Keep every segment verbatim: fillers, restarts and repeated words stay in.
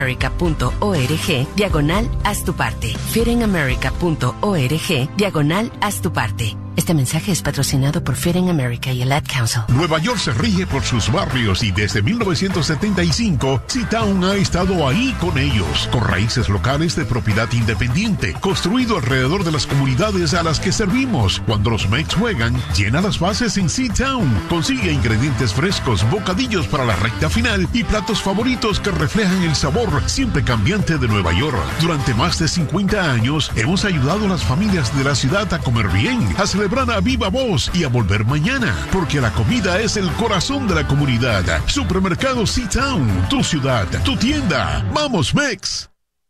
America.org, diagonal, haz tu parte. FitInAmerica.org, diagonal, haz tu parte. Este mensaje es patrocinado por Fit in America y el Ad Council. Nueva York se rige por sus barrios y desde mil novecientos setenta y cinco, C-Town ha estado ahí con ellos, con raíces locales de propiedad independiente, construido alrededor de las comunidades a las que servimos. Cuando los Mets juegan, llena las bases en C-Town. Consigue ingredientes frescos, bocadillos para la recta final y platos favoritos que reflejan el sabor siempre cambiante de Nueva York. Durante más de cincuenta años, hemos ayudado a las familias de la ciudad a comer bien, a celebrar a viva voz y a volver mañana, porque la comida es el corazón de la comunidad. Supermercado C-Town, tu ciudad, tu tienda. ¡Vamos, Mex!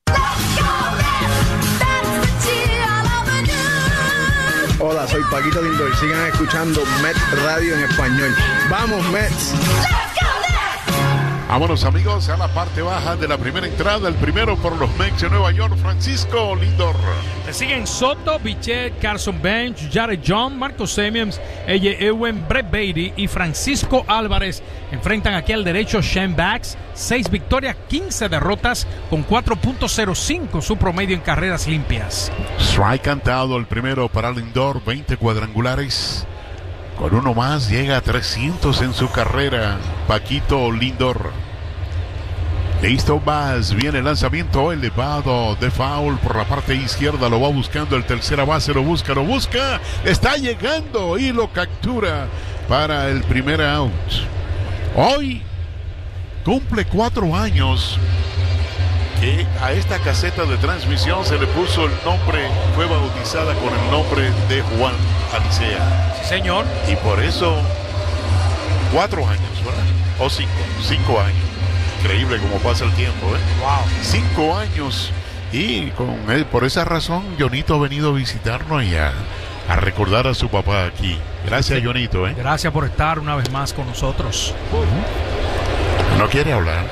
Hola, soy Paquito Lindor. Sigan escuchando Mets Radio en español. ¡Vamos, Mets! Vámonos, amigos, a la parte baja de la primera entrada. El primero por los Mets de Nueva York, Francisco Lindor. Le siguen Soto, Bichette, Carson Bench, Jared John, Marcos Semien, A J Ewen, Brett Baty y Francisco Álvarez enfrentan aquí al derecho Shane Baz. Seis victorias, quince derrotas con cuatro punto cero cinco su promedio en carreras limpias. Strike cantado el primero para Lindor, veinte cuadrangulares. Con uno más llega a trescientos en su carrera, Paquito Lindor. Listo, Baz, viene el lanzamiento elevado de foul por la parte izquierda, lo va buscando el tercera base, lo busca, lo busca, está llegando y lo captura para el primer out. Hoy cumple cuatro años que a esta caseta de transmisión se le puso el nombre, fue bautizada con el nombre de Juan Alicea. Sí, señor. Y por eso, cuatro años, ¿verdad? O cinco, cinco años. Increíble cómo pasa el tiempo, ¿eh? Wow. Cinco años. Y con él, por esa razón, Jonito ha venido a visitarnos y a, a recordar a su papá aquí. Gracias, sí. Jonito, ¿eh? Gracias por estar una vez más con nosotros. Uh-huh. No quiere hablar.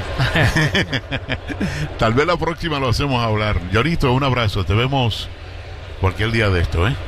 Tal vez la próxima lo hacemos hablar. Jonito, un abrazo. Te vemos cualquier día de esto, ¿eh?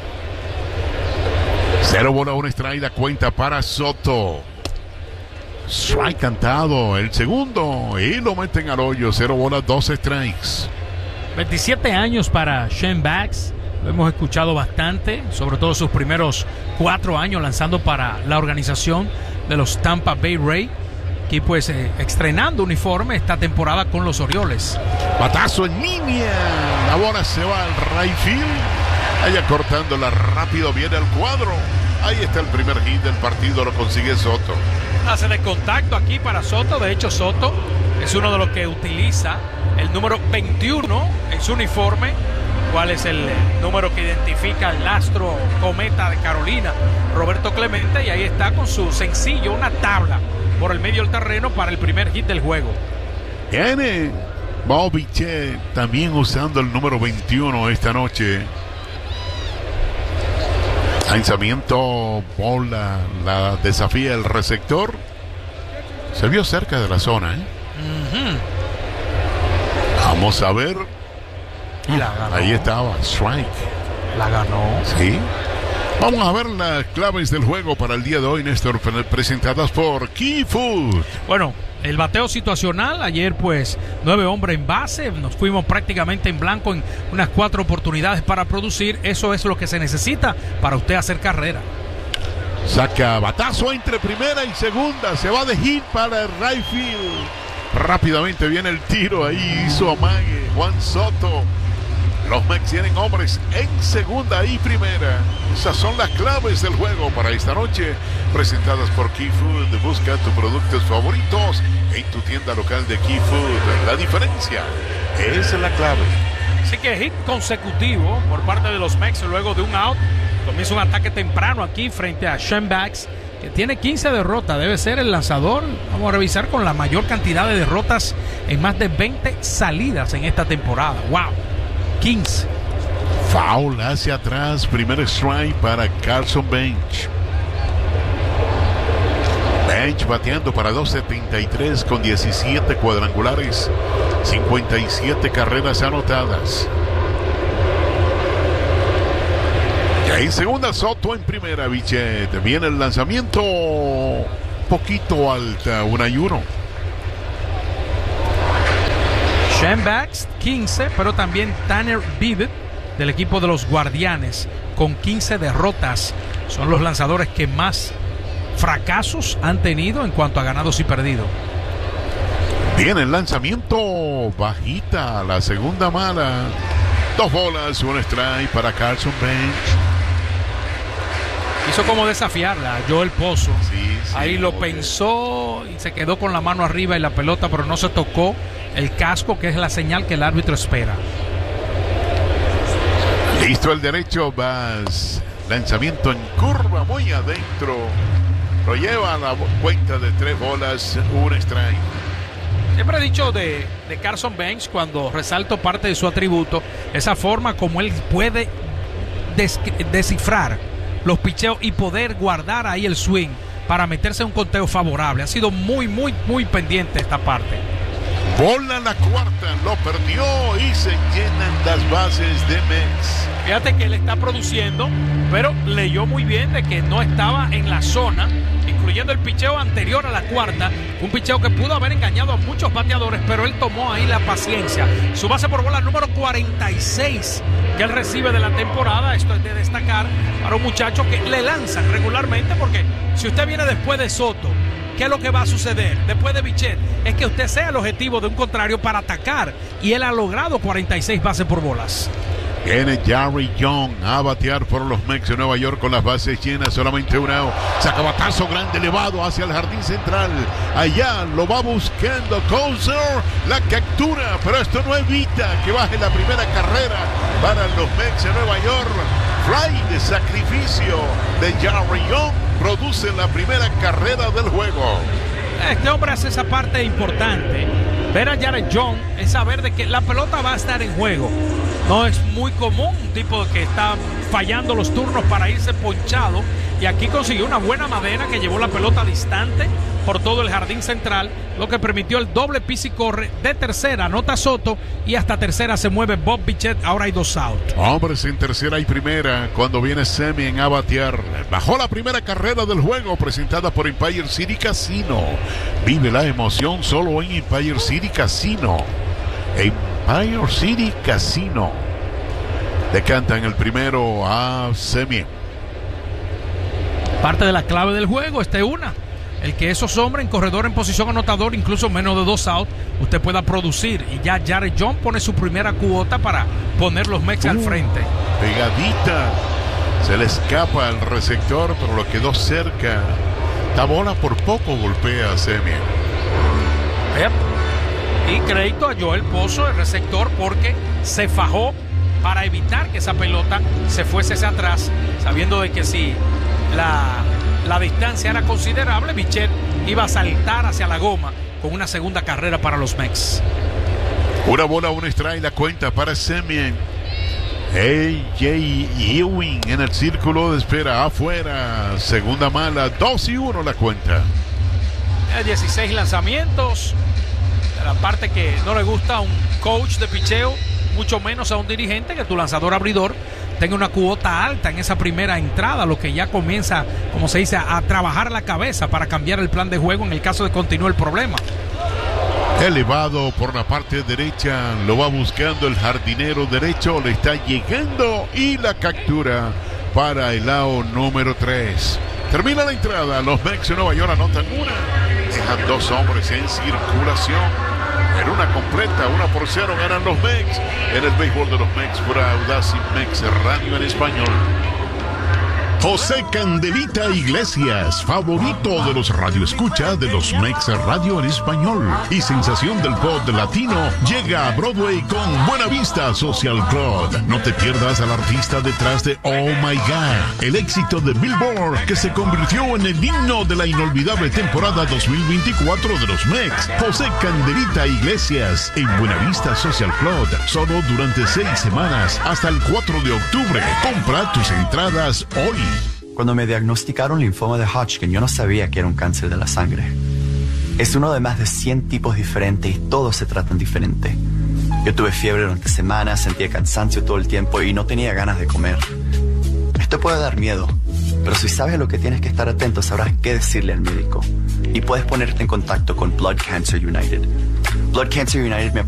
Cero bola, una strike, la cuenta para Soto. Strike cantado, el segundo, y lo meten al hoyo. Cero bola, dos strikes. veintisiete años para Shane Baz. Lo hemos escuchado bastante, sobre todo sus primeros cuatro años lanzando para la organización de los Tampa Bay Rays. Aquí pues eh, estrenando uniforme esta temporada con los Orioles. Batazo en línea. La bola se va al right field. Allá cortándola rápido, viene al cuadro. Ahí está el primer hit del partido, lo consigue Soto. Hace de contacto aquí para Soto. De hecho, Soto es uno de los que utiliza el número veintiuno en su uniforme, cuál es el número que identifica el astro cometa de Carolina, Roberto Clemente, y ahí está con su sencillo, una tabla por el medio del terreno para el primer hit del juego. Viene Bobby Che también usando el número veintiuno esta noche. Lanzamiento, bola, la desafía el receptor. Se vio cerca de la zona, ¿eh? Uh-huh. Vamos a ver. Y la ganó. Ahí estaba, strike. La ganó. Sí. Vamos a ver las claves del juego para el día de hoy, Néstor, presentadas por Key Food. Bueno, el bateo situacional, ayer pues nueve hombres en base, nos fuimos prácticamente en blanco en unas cuatro oportunidades para producir. Eso es lo que se necesita para usted hacer carrera. Saca batazo entre primera y segunda, se va de hit para el right field. Rápidamente viene el tiro, ahí hizo amague Juan Soto. Los Mets tienen hombres en segunda y primera. Esas son las claves del juego para esta noche, presentadas por Key Food. Busca tus productos favoritos en tu tienda local de Key Food. La diferencia es la clave. Así que hit consecutivo por parte de los Mets luego de un out. Comienza un ataque temprano aquí frente a Shane Baz, que tiene quince derrotas. Debe ser el lanzador, vamos a revisar, con la mayor cantidad de derrotas en más de veinte salidas en esta temporada. ¡Wow! quince. Foul hacia atrás, primer strike para Carson Bench. Bench bateando para dos setenta y tres con diecisiete cuadrangulares, cincuenta y siete carreras anotadas. Y ahí segunda, Soto en primera, Bichette. Viene el lanzamiento poquito alta, una y uno. Shane Bax, quince, pero también Tanner Bivet del equipo de los Guardianes con quince derrotas. Son los lanzadores que más fracasos han tenido en cuanto a ganados y perdidos. Viene el lanzamiento, bajita, la segunda mala. Dos bolas, un strike para Carson Bench. Hizo como desafiarla a Joel Pozo. Sí, sí, Ahí lo okay. pensó y se quedó con la mano arriba y la pelota, pero no se tocó el casco, que es la señal que el árbitro espera. Listo el derecho, Bass. Lanzamiento en curva, muy adentro. Lo lleva a la cuenta de tres bolas, un strike. Siempre he dicho de, de Carson Bench, cuando resalto parte de su atributo, esa forma como él puede des, descifrar los picheos y poder guardar ahí el swing para meterse en un conteo favorable. Ha sido muy, muy, muy pendiente esta parte. Bola la cuarta, lo perdió y se llenan las bases de Mets. Fíjate que él está produciendo, pero leyó muy bien de que no estaba en la zona, incluyendo el picheo anterior a la cuarta, un picheo que pudo haber engañado a muchos bateadores, pero él tomó ahí la paciencia. Su base por bola número cuarenta y seis que él recibe de la temporada. Esto es de destacar para un muchacho que le lanzan regularmente, porque si usted viene después de Soto, ¿qué es lo que va a suceder después de Bichette? Es que usted sea el objetivo de un contrario para atacar, y él ha logrado cuarenta y seis bases por bolas. Viene Jerry Young a batear por los Mets de Nueva York con las bases llenas, solamente un out. Saca batazo grande elevado hacia el jardín central. Allá lo va buscando Closer, la captura, pero esto no evita que baje la primera carrera para los Mets de Nueva York. Fly de sacrificio de Jerry Young produce la primera carrera del juego. Este hombre hace esa parte importante. Ver a Jared Young es saber de que la pelota va a estar en juego. No es muy común un tipo que está fallando los turnos para irse ponchado, y aquí consiguió una buena madera que llevó la pelota distante por todo el jardín central, lo que permitió el doble pisa y corre de tercera, anota Soto, y hasta tercera se mueve Bob Bichette. Ahora hay dos out. Hombres en tercera y primera cuando viene Semien a batear. Bajó la primera carrera del juego, presentada por Empire City Casino. Vive la emoción solo en Empire City Casino. Empire City Casino. Decantan el primero a Semien. Parte de la clave del juego, este una. El que esos hombres en corredor en posición anotador, incluso menos de dos outs, usted pueda producir. Y ya Jared Young pone su primera cuota para poner los Mets uh, al frente. Pegadita. Se le escapa al receptor, pero lo quedó cerca. La bola por poco golpea a Semien. Yep. Y crédito a Joel Pozo, el receptor, porque se fajó para evitar que esa pelota se fuese hacia atrás, sabiendo de que si la, la distancia era considerable, Bichette iba a saltar hacia la goma con una segunda carrera para los Mets. Una bola, un strike, la cuenta para Semien. A J Ewing en el círculo de espera afuera. Segunda mala, dos y uno la cuenta. dieciséis lanzamientos. La parte que no le gusta a un coach de picheo, mucho menos a un dirigente, que tu lanzador abridor tenga una cuota alta en esa primera entrada, lo que ya comienza, como se dice, a trabajar la cabeza para cambiar el plan de juego en el caso de que continúe el problema. Elevado por la parte derecha, lo va buscando el jardinero derecho, le está llegando y la captura para el out número tres. Termina la entrada, los Mets de Nueva York anotan una, dejan dos hombres en circulación. En una completa, una por cero ganan los Mets. En el béisbol de los Mets, por Audacy Mets Radio en español. José Candelita Iglesias, favorito de los radioescuchas de los Mets Radio en español y sensación del pop latino, llega a Broadway con Buena Vista Social Club. No te pierdas al artista detrás de Oh My God, el éxito de Billboard que se convirtió en el himno de la inolvidable temporada dos mil veinticuatro de los Mets. José Candelita Iglesias en Buena Vista Social Club, solo durante seis semanas hasta el cuatro de octubre. Compra tus entradas hoy. Cuando me diagnosticaron linfoma de Hodgkin, yo no sabía que era un cáncer de la sangre. Es uno de más de cien tipos diferentes y todos se tratan diferente. Yo tuve fiebre durante semanas, sentía cansancio todo el tiempo y no tenía ganas de comer. Esto puede dar miedo, pero si sabes a lo que tienes que estar atento, sabrás qué decirle al médico. Y puedes ponerte en contacto con Blood Cancer United. Blood Cancer United me